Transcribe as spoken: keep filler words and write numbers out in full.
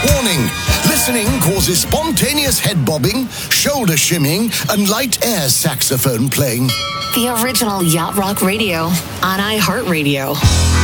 Warning, listening causes spontaneous head bobbing, shoulder shimming, and light air saxophone playing. The original Yacht Rock Radio on iHeartRadio.